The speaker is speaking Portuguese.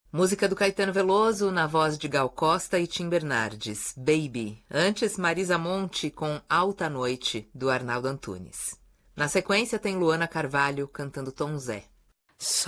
Música do Caetano Veloso, na voz de Gal Costa e Tim Bernardes, Baby. Antes, Marisa Monte com Alta Noite, do Arnaldo Antunes. Na sequência tem Luana Carvalho cantando Tom Zé.